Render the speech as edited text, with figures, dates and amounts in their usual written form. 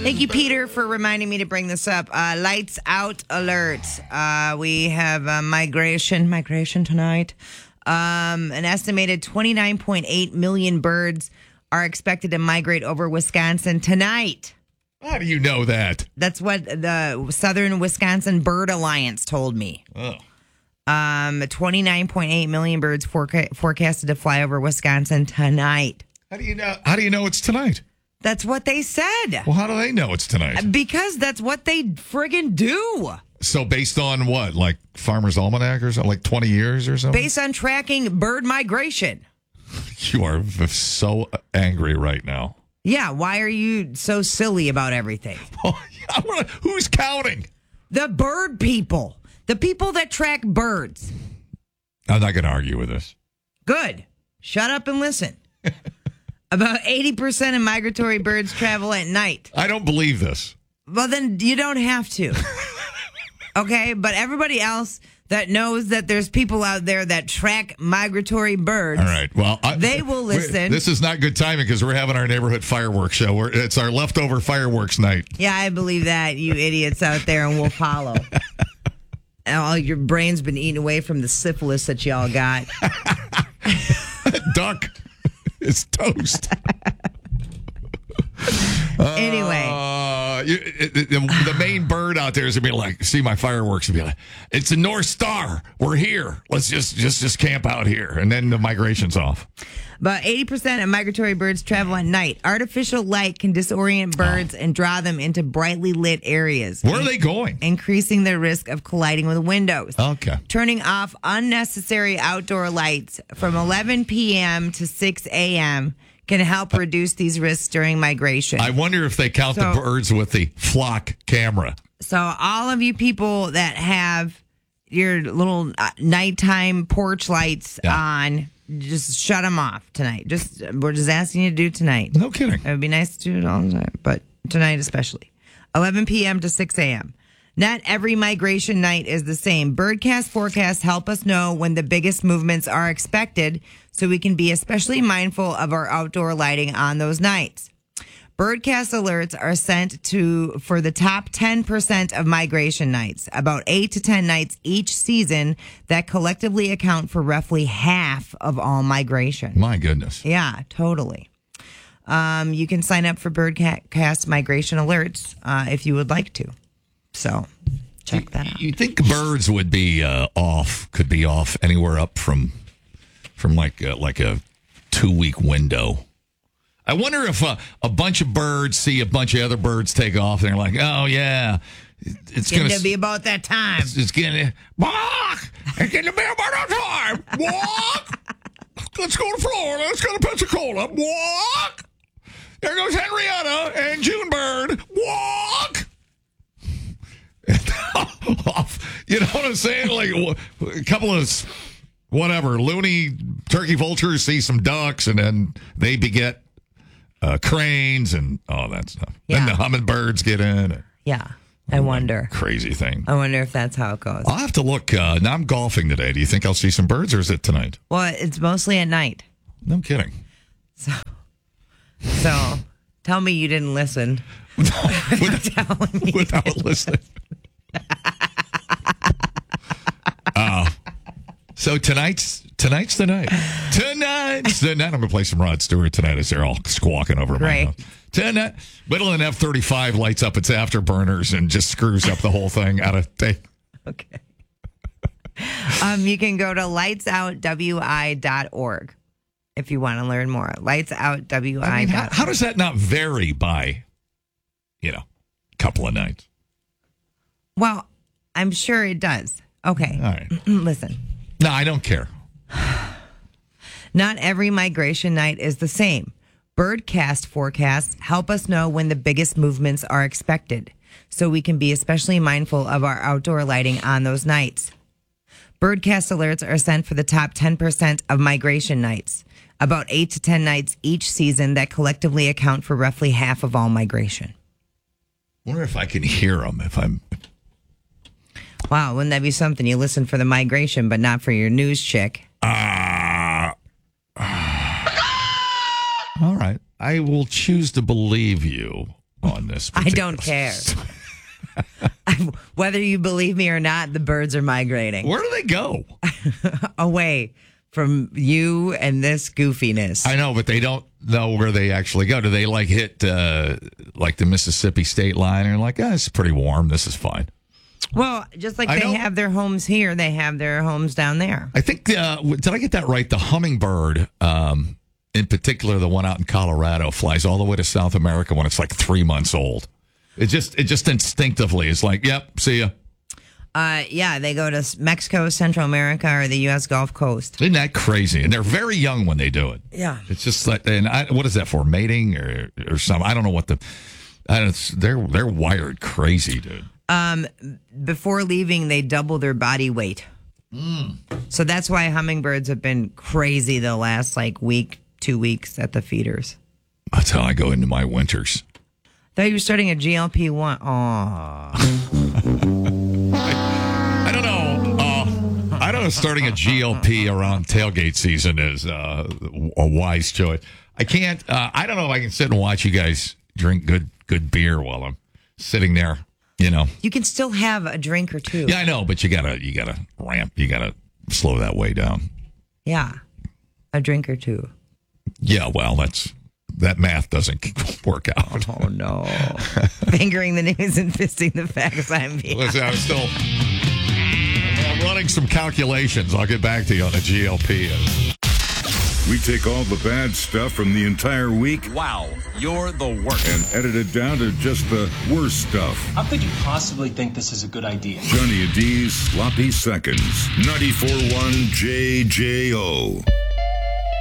Thank you, Peter, for reminding me to bring this up. Lights out alert. We have migration tonight. An estimated 29.8 million birds are expected to migrate over Wisconsin tonight. How do you know that? That's what the Southern Wisconsin Bird Alliance told me. Oh. 29.8 million birds forecasted to fly over Wisconsin tonight. How do you know? How do you know it's tonight? That's what they said. Well, how do they know it's tonight? Because that's what they friggin' do. So based on what? Like Farmer's Almanac or something? Like 20 years or something? Based on tracking bird migration. You are so angry right now. Yeah, why are you so silly about everything? Who's counting? The bird people. The people that track birds. I'm not going to argue with this. Good. Shut up and listen. About 80% of migratory birds travel at night. I don't believe this. Well, then you don't have to. Okay? But everybody else that knows that there's people out there that track migratory birds. All right. Well, they will listen. This is not good timing because we're having our neighborhood fireworks show. It's our leftover fireworks night. Yeah, I believe that, you idiots out there, and we'll follow. And all your brain's been eaten away from the syphilis that y'all got. Duck is toast. Anyway. The main bird out there is going to be like, see my fireworks and be like, it's a North Star. We're here. Let's just camp out here. And then the migration's off. About 80% of migratory birds travel at night. Artificial light can disorient birds and draw them into brightly lit areas. Where are they going? Increasing their risk of colliding with windows. Okay. Turning off unnecessary outdoor lights from 11 p.m. to 6 a.m. can help reduce these risks during migration. I wonder if they count the birds with the flock camera. So all of you people that have your little nighttime porch lights on, just shut them off tonight. We're just asking you to do tonight. No kidding. It would be nice to do it all the time, but tonight especially. 11 p.m. to 6 a.m. Not every migration night is the same. Birdcast forecasts help us know when the biggest movements are expected, so we can be especially mindful of our outdoor lighting on those nights. Birdcast alerts are sent for the top 10% of migration nights, about 8 to 10 nights each season that collectively account for roughly half of all migration. My goodness. Yeah, totally. You can sign up for Birdcast migration alerts if you would like to. So check that out. You think birds would be could be off anywhere up from like a 2-week window. I wonder if a bunch of birds see a bunch of other birds take off and they're like, oh yeah, it's going to be about that time. It's going to be about that time. Walk. Let's go to Florida. Let's go to Pensacola. Walk. There goes Henrietta and Junebird. Walk. You know what I'm saying? Like a couple of loony turkey vultures see some ducks, and then they beget cranes and all that stuff. Yeah. Then the hummingbirds get in. Yeah, I wonder. Crazy thing. I wonder if that's how it goes. I'll have to look. Now I'm golfing today. Do you think I'll see some birds, or is it tonight? Well, it's mostly at night. No kidding. So tell me you didn't listen. Without listening. So tonight's the night. Tonight's the night. I'm going to play some Rod Stewart tonight as they're all squawking over my house. Tonight, middle of an F-35 lights up its afterburners and just screws up the whole thing out of take. Okay. You can go to lightsoutwi.org if you want to learn more. Lightsoutwi.org. I mean, how does that not vary by, a couple of nights? Well, I'm sure it does. Okay. All right. Listen. No, I don't care. Not every migration night is the same. Birdcast forecasts help us know when the biggest movements are expected, so we can be especially mindful of our outdoor lighting on those nights. Birdcast alerts are sent for the top 10% of migration nights, about 8 to 10 nights each season that collectively account for roughly half of all migration. I wonder if I can hear them if I'm... Wow, wouldn't that be something? You listen for the migration, but not for your news chick. All right. I will choose to believe you on this. I don't care. Whether you believe me or not, the birds are migrating Where do they go? away from you and this goofiness. I know, but they don't know where they actually go. Do they like hit like the Mississippi state line and like, it's pretty warm. This is fine. Well, just like I they know. have their homes here, they have their homes down there. I think, did I get that right? The hummingbird, in particular, the one out in Colorado, flies all the way to South America when it's like 3 months old. It just instinctively is like, yep, see ya. Yeah, they go to Mexico, Central America, or the U.S. Gulf Coast. Isn't that crazy? And they're very young when they do it. Yeah. It's just like, what is that for? Mating or something? I don't know what they're wired crazy, dude. Before leaving, they double their body weight. So that's why hummingbirds have been crazy the last week, 2 weeks at the feeders. That's how I go into my winters. Thought you were starting a GLP-1. I don't know. I don't know. Starting a GLP around tailgate season is a wise choice. I can't. I don't know if I can sit and watch you guys drink good beer while I'm sitting there. You know, You can still have a drink or two. yeah, I know, but you gotta ramp. You gotta slow that way down. Yeah, a drink or two. Yeah, well, that math doesn't work out. Oh, no. Fingering the news and fisting the facts. I'm Listen, I'm running some calculations. I'll get back to you on the GLP. We take all the bad stuff from the entire week Wow, you're the worst. and edit it down to just the worst stuff. How could you possibly think this is a good idea? Johnny and D's Sloppy Seconds. 94.1 JJO.